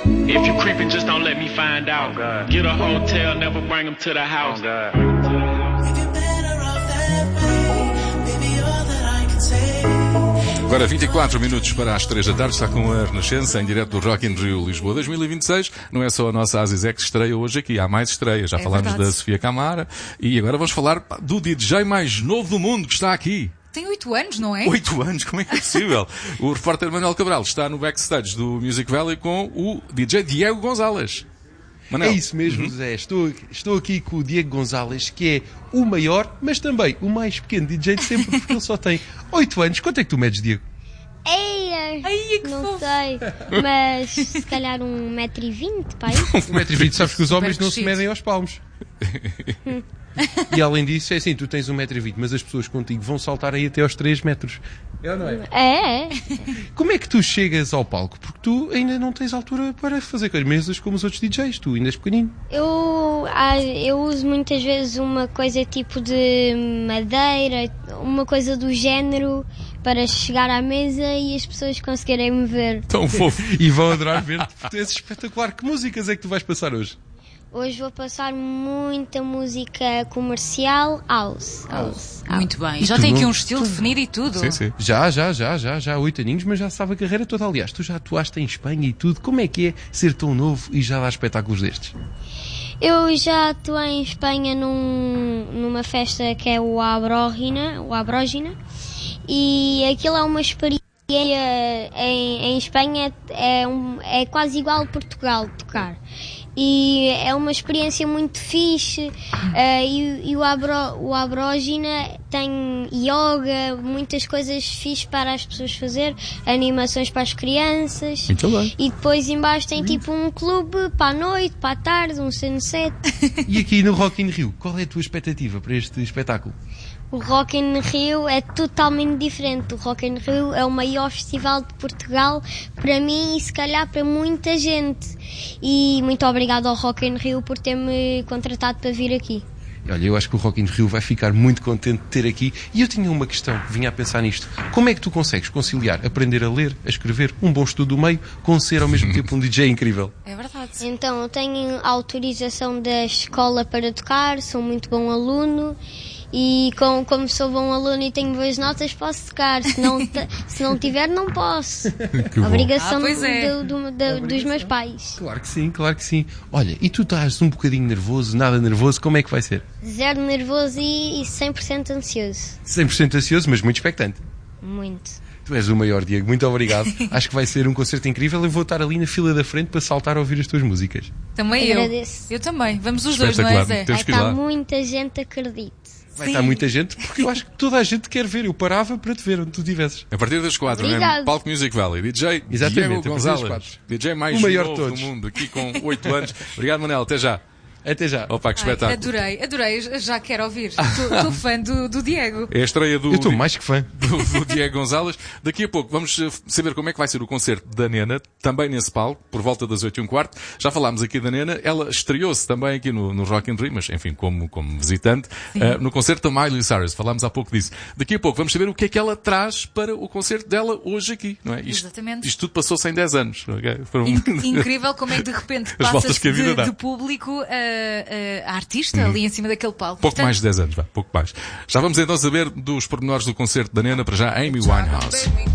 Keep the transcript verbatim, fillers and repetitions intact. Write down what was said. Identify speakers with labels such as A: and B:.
A: If you creeping, just don't let me find out. Oh, get a hotel, never bring them to the house. Oh,
B: Agora vinte e quatro minutos para as três da tarde, está com a Renascença em direto do Rock in Rio Lisboa dois mil e vinte e seis. Não é só a nossa Azizé que estreia hoje aqui, há mais estreias. Já
C: é
B: falámos
C: verdade.
B: da Sofia Camara e agora vamos falar do D J mais novo do mundo que está aqui.
C: Tem oito anos, não é?
B: Oito anos, como é que é possível? O repórter Manuel Cabral está no backstage do Music Valley com o D J Diego Gonzalez. Manel.
D: É isso mesmo,
B: Uhum.
D: José. Estou, estou aqui com o Diego Gonzalez, que é o maior, mas também o mais pequeno D J de sempre, porque ele só tem oito anos. Quanto é que tu medes, Diego?
E: Eia,
C: Ai, que
E: não
C: fofo.
E: sei, mas se calhar um metro e vinte, pai.
D: um metro e vinte, sabes que os homens não se
C: crescido.
D: medem aos palmos. E além disso, é assim, tu tens um metro e vinte, mas as pessoas contigo vão saltar aí até aos três metros. É ou não é?
E: É, é.
D: Como é que tu chegas ao palco? Porque tu ainda não tens altura para fazer com as mesas como os outros D Js, tu ainda és pequenino.
E: Eu, ah, eu uso muitas vezes uma coisa tipo de madeira, uma coisa do género, para chegar à mesa e as pessoas conseguirem me ver.
B: Tão fofo.
D: E vão adorar ver-te, porque és espetacular. Que músicas é que tu vais passar hoje?
E: Hoje vou passar muita música comercial, house. house.
C: Muito bem. Já
D: tu
C: tem aqui
D: não-
C: um estilo definido e tudo.
B: Sim, sim.
D: Já, já, já, já, já, oito aninhos, mas já sabe a carreira toda. Aliás, tu já atuaste em Espanha e tudo. Como é que é ser tão novo e já dar espetáculos destes?
E: Eu já atuei em Espanha num, numa festa que é o Abrógina, o Abrógina, e aquilo é uma experiência. Em, em Espanha é, um, é quase igual a Portugal tocar. E é uma experiência muito fixe. eh, e e o, Abro, o Abrógina tem yoga, muitas coisas fixe para as pessoas fazer, animações para as crianças.
D: Muito bem.
E: E depois embaixo tem tipo um clube para a noite, para a tarde, um sunset.
D: E aqui no Rock in Rio, qual é a tua expectativa para este espetáculo?
E: O Rock in Rio é totalmente diferente. O Rock in Rio é o maior festival de Portugal para mim e se calhar para muita gente. E muito obrigado ao Rock in Rio por ter-me contratado para vir aqui.
D: Olha, eu acho que o Rock in Rio vai ficar muito contente de ter aqui. E eu tinha uma questão, vinha a pensar nisto. Como é que tu consegues conciliar aprender a ler, a escrever, um bom estudo do meio, com ser ao mesmo tempo um D J incrível?
C: É verdade.
E: Então, eu tenho autorização da escola para tocar, sou muito bom aluno. E com, como sou bom aluno e tenho boas notas, posso tocar. Se não, te- se não tiver, não posso.
B: Que bom.
E: Obrigação
C: Ah, pois é.
E: do- do- do- dos meus pais.
D: Claro que sim, claro que sim. Olha, e tu estás um bocadinho nervoso, nada nervoso, como é que vai ser?
E: Zero nervoso e, e cem por cento ansioso.
D: cem por cento ansioso, mas muito expectante.
E: Muito.
D: Tu és o maior, Diego, muito obrigado. Acho que vai ser um concerto incrível. Eu vou estar ali na fila da frente para saltar a ouvir as tuas músicas.
C: Também eu.
E: Agradeço.
C: Eu também. Vamos os dois, não é,
B: Espetacular.
C: Zé?
B: Temos
E: Vai
B: que ir
E: estar
B: lá.
E: muita gente, acredite.
D: Vai
C: Sim.
D: estar muita gente, porque eu acho que toda a gente quer ver. Eu parava para te ver onde tu estivesses.
B: A partir das quatro, né?
E: Obrigado.
B: Palco Music Valley, D J
D: Exatamente, a
B: Diego
D: partir das
B: Gonzalez,
D: quatro.
B: D J mais
D: O maior de
B: novo do
D: todos.
B: mundo, aqui com oito anos. Obrigado, Manel, até já.
D: Até já.
B: Opa, que
C: Ai,
B: espetáculo.
C: adorei, adorei. Já quero ouvir. Estou fã do, do Diego.
B: É a estreia do,
D: Eu estou mais que fã.
B: do, do Diego Gonzalez. Daqui a pouco vamos eh, saber como é que vai ser o concerto da Nena, também nesse palco, por volta das oito e um quarto. Já falámos aqui da Nena, ela estreou-se também aqui no, no Rock in Rio, mas enfim, como, como visitante, eh, no concerto da Miley Cyrus. Falámos há pouco disso. Daqui a pouco vamos saber o que é que ela traz para o concerto dela hoje aqui, não é? Isto,
C: Exatamente.
B: isto tudo passou-se em dez anos. ok? Foram-
C: In- Incrível como é que de repente
B: As voltas
C: passas
B: que a vida
C: de,
B: dá.
C: de público a, a, a artista ali em cima daquele palco.
B: Pouco
C: Portanto,
B: mais de dez anos, vá, pouco mais. Já vamos então saber dos pormenores do concerto da Nena, para já Amy Winehouse.